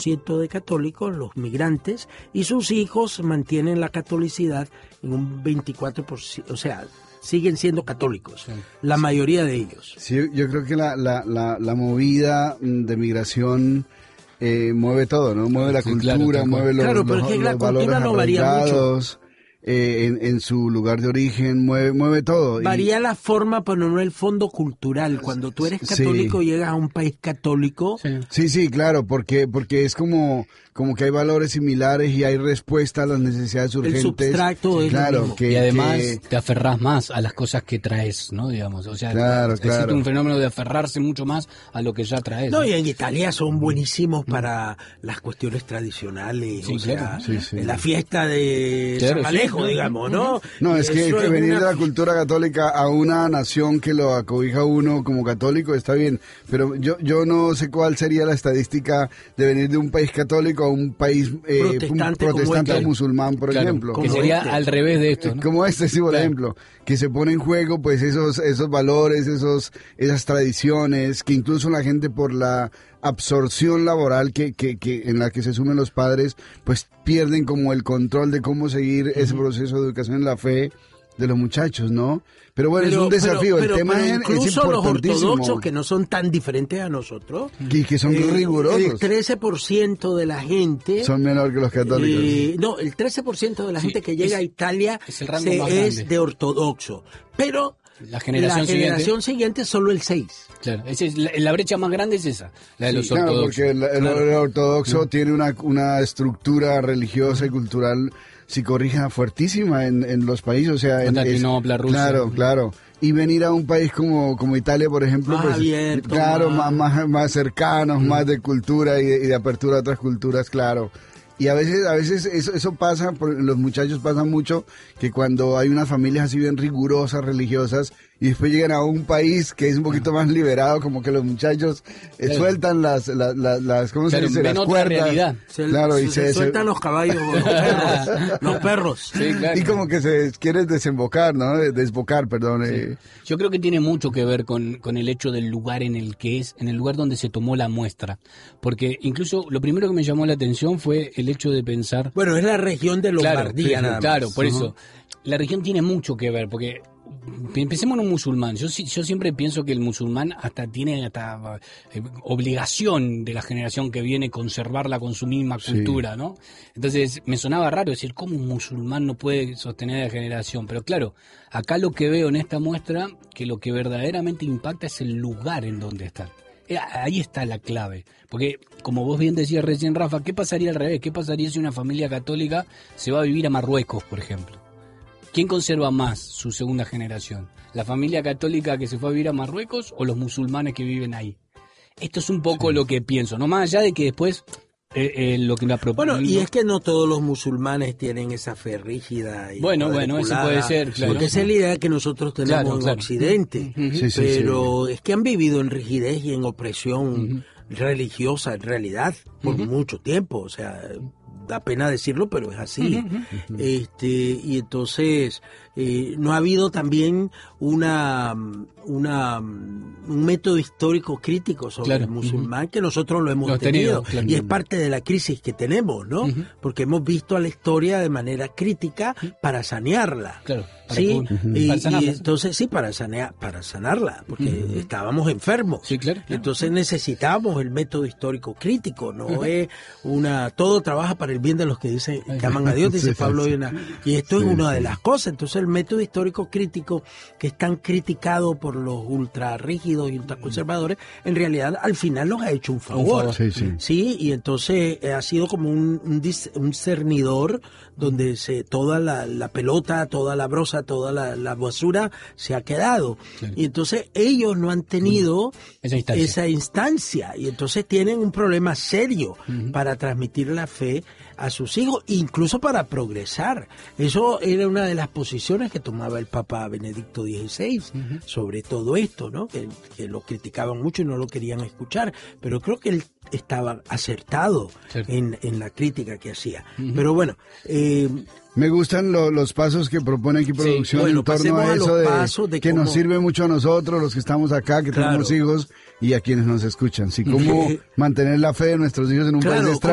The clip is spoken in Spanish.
60% de católicos, los migrantes, y sus hijos mantienen la catolicidad en un 24%, o sea, siguen siendo católicos, la mayoría de ellos. Sí, yo creo que la movida de migración mueve todo, ¿no? Mueve la cultura, claro, mueve los pero es que la valores cultura no varía mucho. En su lugar de origen, mueve todo. Varía la forma, pero no el fondo cultural. Cuando tú eres católico, llegas a un país católico. Sí, claro, porque es como que hay valores similares y hay respuesta a las necesidades urgentes. El substrato es lo mismo. Y además te aferrás más a las cosas que traes, ¿no? Digamos, o sea, existe un fenómeno de aferrarse mucho más a lo que ya traes. No, y en Italia son buenísimos para las cuestiones tradicionales, en la fiesta de San Alejo, digamos, ¿no? No, es que venir de la cultura católica a una nación que lo acobija uno como católico está bien, pero yo no sé cuál sería la estadística de venir de un país católico a un país protestante o musulmán, por ejemplo. Que sería al revés de esto, ¿no? Como sí, por ejemplo, que se pone en juego pues esos valores, esas tradiciones, que incluso la gente por la absorción laboral que en la que se sumen los padres, pues pierden como el control de cómo seguir ese proceso de educación en la fe de los muchachos, ¿no? Pero bueno, es un desafío. El tema es incluso los importantísimo. ortodoxos, que no son tan diferentes a nosotros, y que son rigurosos. El 13% de la gente son menor que los católicos. No, el 13% de la gente que llega a Italia es de ortodoxo, pero la generación siguiente solo el 6%. Claro, la brecha más grande es esa, la de los ortodoxos. Porque el ortodoxo tiene una estructura religiosa y cultural psicorrígida fuertísima en los países, o sea, Constantinopla, Rusia. Claro. Y venir a un país como Italia, por ejemplo, más abierto, más cercanos, más de cultura y de apertura a otras culturas, claro. Y a veces eso pasa, los muchachos pasa mucho, que cuando hay unas familias así bien rigurosas, religiosas, y después llegan a un país que es un poquito más liberado, como que los muchachos sueltan las ¿cómo se dice? Las cuerdas. Se sueltan los caballos, los perros. Sí, claro. Y como que se quieren desembocar, ¿no? Desbocar, perdón. Sí. Yo creo que tiene mucho que ver con el hecho del lugar en el que es, en el lugar donde se tomó la muestra. Porque incluso lo primero que me llamó la atención fue el hecho de pensar... Bueno, es la región de Lombardía, nada más. Claro, por eso. La región tiene mucho que ver, porque... Pensemos en un musulmán. Yo siempre pienso que el musulmán tiene obligación de la generación que viene conservarla con su misma cultura, ¿no? Entonces me sonaba raro decir cómo un musulmán no puede sostener la generación, pero claro, acá lo que veo en esta muestra, que lo que verdaderamente impacta es el lugar en donde están. Ahí está la clave, porque como vos bien decías recién, Rafa, ¿qué pasaría al revés? ¿Qué pasaría si una familia católica se va a vivir a Marruecos, por ejemplo? ¿Quién conserva más su segunda generación? ¿La familia católica que se fue a vivir a Marruecos o los musulmanes que viven ahí? Esto es un poco lo que pienso, no más allá de que después lo que me propone. Bueno, y es que no todos los musulmanes tienen esa fe rígida. Y bueno, eso puede ser, claro. Porque esa es la idea que nosotros tenemos en Occidente. Pero es que han vivido en rigidez y en opresión religiosa, en realidad, por mucho tiempo, o sea... Da pena decirlo, pero es así. Y entonces no ha habido también un método histórico crítico sobre el musulmán, que nosotros lo hemos tenido. Y es parte de la crisis que tenemos, ¿no? Porque hemos visto a la historia de manera crítica para sanearla. Claro. Y entonces para sanarla, porque estábamos enfermos. Sí, claro. Entonces necesitábamos el método histórico crítico, no es todo trabaja para el bien de los que aman a Dios, dice Pablo. Y esto es una de las cosas. Entonces el método histórico crítico, que es tan criticado por los ultra rígidos y ultra conservadores, en realidad al final nos ha hecho un favor. Sí, y entonces ha sido como un cernidor donde toda la pelota, toda la brosa, toda la basura se ha quedado. Y entonces ellos no han tenido esa instancia y entonces tienen un problema serio para transmitir la fe a sus hijos, incluso para progresar. Eso era una de las posiciones que tomaba el Papa Benedicto XVI sobre todo esto, ¿no? Que lo criticaban mucho y no lo querían escuchar, pero creo que él estaba acertado en la crítica que hacía. Pero bueno, me gustan los pasos que propone aquí producción en torno a eso de que nos sirve mucho a nosotros, los que estamos acá, que tenemos hijos, y a quienes nos escuchan. Sí, cómo mantener la fe de nuestros hijos en un país extranjero.